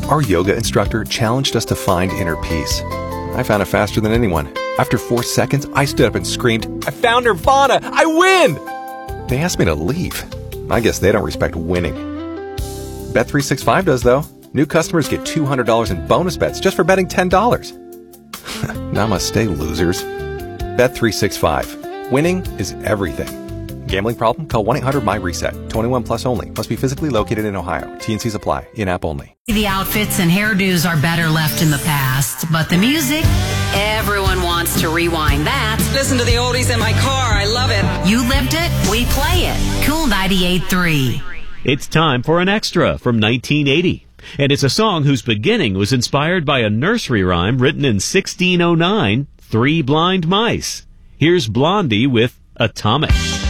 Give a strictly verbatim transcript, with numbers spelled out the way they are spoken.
Our yoga instructor challenged us to find inner peace. I found it faster than anyone. After four seconds, I stood up and screamed, "I found Nirvana! I win!" They asked me to leave. I guess they don't respect winning. Bet three sixty-five does, though. New customers get two hundred dollars in bonus bets just for betting ten dollars. Namaste, losers. Bet three sixty-five. Winning is everything. Gambling problem? Call one eight hundred M Y reset. twenty-one plus only. Must be physically located in Ohio. T N Cs apply. In-app only. The outfits and hairdos are better left in the past, but the music, everyone wants to rewind that. Listen to the oldies in my car. I love it. You lived it, we play it. Cool ninety-eight point three. It's time for an extra from nineteen eighty. And it's a song whose beginning was inspired by a nursery rhyme written in sixteen oh nine, Three Blind Mice. Here's Blondie with Atomic.